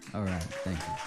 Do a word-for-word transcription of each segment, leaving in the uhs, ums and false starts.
All right, thank you.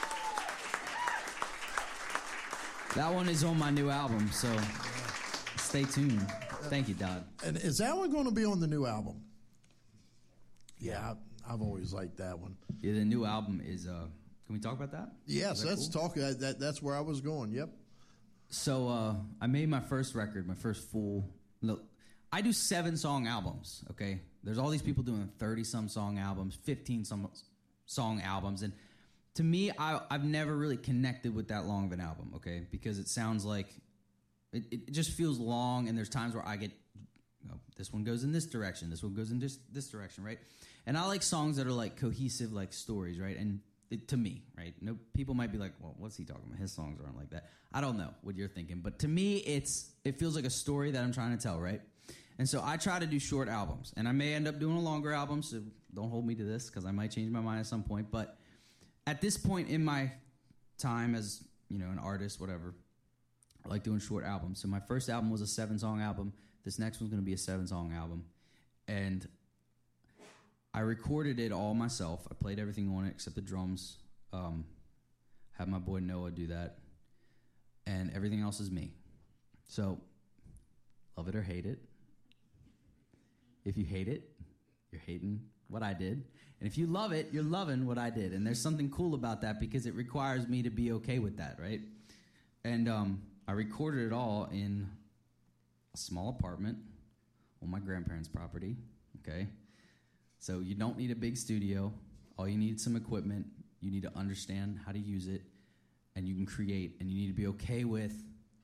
That one is on my new album, so stay tuned. Thank you, Dodd. And is that one going to be on the new album? Yeah, I, I've always liked that one. Yeah, the new album is. Uh, can we talk about that? Yes, that let's cool? talk. That, that that's where I was going. Yep. So uh, I made my first record, my first full. Look, I do seven song albums. Okay, there's all these people doing thirty some song albums, fifteen some song albums, and to me, I, I've never really connected with that long of an album. Okay, because it sounds like it, it just feels long, and there's times where I get, you know, this one goes in this direction, this one goes in this this direction, right? And I like songs that are like cohesive, like stories, right? And it, to me, right? No, people might be like, well, what's he talking about? His songs aren't like that. I don't know what you're thinking, but to me, it's it feels like a story that I'm trying to tell, right? And so I try to do short albums, and I may end up doing a longer album, so don't hold me to this because I might change my mind at some point. But at this point in my time as, you know, an artist, whatever, I like doing short albums. So my first album was a seven-song album. This next one's going to be a seven-song album. And I recorded it all myself. I played everything on it except the drums. Um, had my boy Noah do that. And everything else is me. So, love it or hate it. If you hate it, you're hating what I did. And if you love it, you're loving what I did. And there's something cool about that because it requires me to be okay with that, right? And um, I recorded it all in a small apartment on my grandparents' property, okay? So you don't need a big studio. All you need is some equipment. You need to understand how to use it, and you can create. And you need to be okay with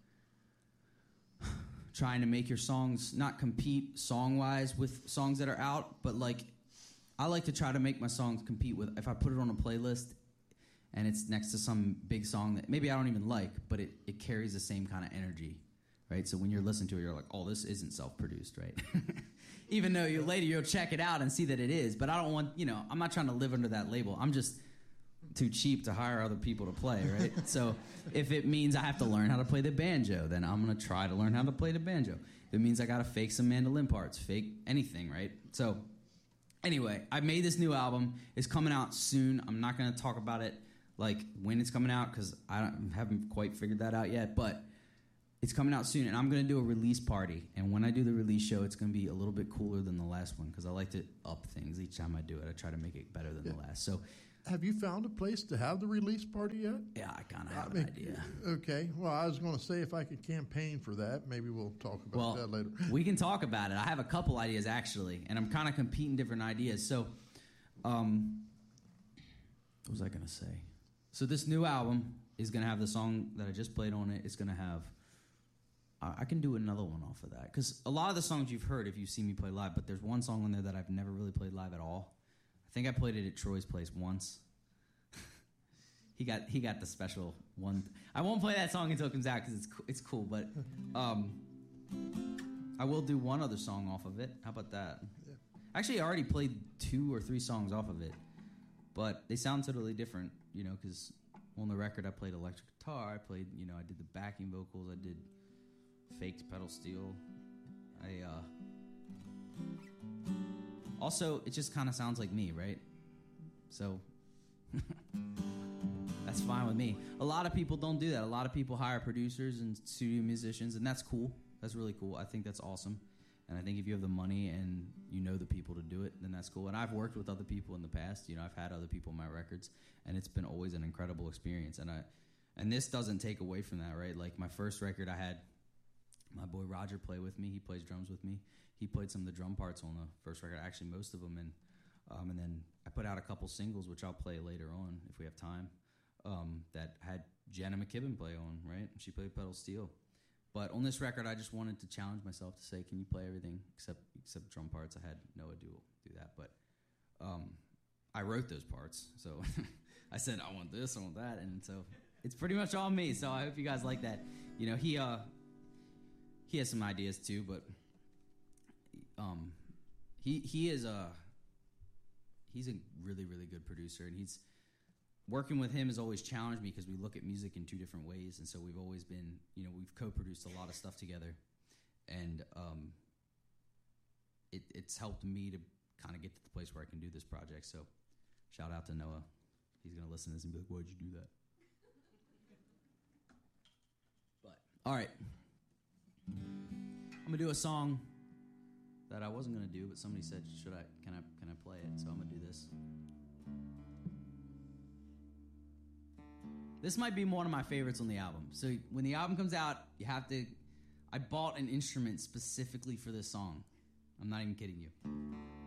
trying to make your songs not compete song-wise with songs that are out, but like I like to try to make my songs compete with, if I put it on a playlist and it's next to some big song that maybe I don't even like, but it, it carries the same kind of energy, right? So when you're listening to it, you're like, oh, this isn't self-produced, right? Even though you later you'll check it out and see that it is, but I don't want, you know, I'm not trying to live under that label. I'm just too cheap to hire other people to play, right? So if it means I have to learn how to play the banjo, then I'm going to try to learn how to play the banjo. If it means I got to fake some mandolin parts, fake anything, right? So anyway, I made this new album. It's coming out soon. I'm not going to talk about it like when it's coming out because I don't, haven't quite figured that out yet, but it's coming out soon, and I'm going to do a release party. And when I do the release show, it's going to be a little bit cooler than the last one because I like to up things each time I do it. I try to make it better than yeah. the last. So, have you found a place to have the release party yet? Yeah, I kind of have I an mean, idea. Okay. Well, I was going to say if I could campaign for that, maybe we'll talk about well, that later. We can talk about it. I have a couple ideas, actually, and I'm kind of competing different ideas. So, um, what was I going to say? So this new album is going to have the song that I just played on it. It's going to have... I can do another one off of that. Because a lot of the songs you've heard if you've seen me play live, but there's one song on there that I've never really played live at all. I think I played it at Troy's place once. he got he got the special one. I won't play that song until it comes out because it's, it's cool, but um, I will do one other song off of it. How about that? Yeah. Actually, I already played two or three songs off of it, but they sound totally different, you know, because on the record I played electric guitar. I played, you know, I did the backing vocals. I did... faked pedal steel. I uh also it just kind of sounds like me, right? So that's fine with me. A lot of people don't do that. A lot of people hire producers and studio musicians, and that's cool. That's really cool. I think that's awesome. And I think if you have the money and you know the people to do it, then that's cool. And I've worked with other people in the past. You know, I've had other people in my records, and it's been always an incredible experience. And I and this doesn't take away from that, right? Like my first record, I had my boy Roger play with me. He plays drums with me. He played some of the drum parts on the first record, actually most of them. And um, and then I put out a couple singles, which I'll play later on if we have time, um, that had Jenna McKibben play on, right? She played pedal steel. But on this record, I just wanted to challenge myself to say, can you play everything except except drum parts? I had Noah do do that, but um, I wrote those parts. So I said, I want this, I want that, and so it's pretty much all me. So I hope you guys like that. You know, he uh, he has some ideas too, but um, he he is a he's a really really good producer, and he's. Working with him has always challenged me because we look at music in two different ways, and so we've always been, you know, we've co-produced a lot of stuff together, and um, it, it's helped me to kind of get to the place where I can do this project. So, shout out to Noah. he's gonna listen to this and be like, "Why'd you do that?" But all right, I'm gonna do a song that I wasn't gonna do, but somebody said, "Should I? Can I? Can I play it?" So I'm gonna do this. This might be one of my favorites on the album. So when the album comes out, you have to. I bought an instrument specifically for this song. I'm not even kidding you.